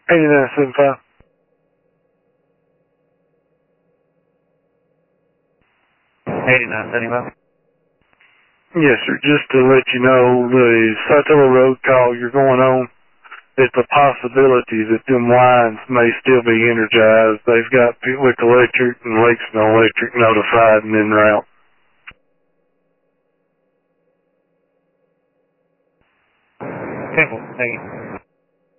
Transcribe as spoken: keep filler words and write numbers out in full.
eighty-nine seventy-five. eighty-nine seventy-five. Yes, sir. Just to let you know, the Saltillo Road call you're going on, it's a possibility that them lines may still be energized. They've got Pitlick Electric and Lexington Electric notified and en route. Okay, well, thank you.